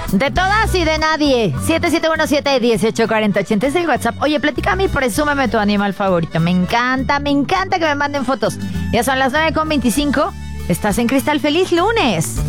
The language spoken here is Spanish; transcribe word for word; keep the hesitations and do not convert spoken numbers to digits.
De todas y de nadie. siete siete uno siete, uno ocho cuatro cero ochenta es el WhatsApp. Oye, platícame y presúmeme tu animal favorito. Me encanta, me encanta que me manden fotos. Ya son las nueve con veinticinco. Estás en Cristal. ¡Feliz lunes!